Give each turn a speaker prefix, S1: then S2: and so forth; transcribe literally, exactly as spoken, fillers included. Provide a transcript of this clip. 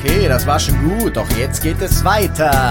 S1: Okay, das war schon gut, doch jetzt geht es weiter.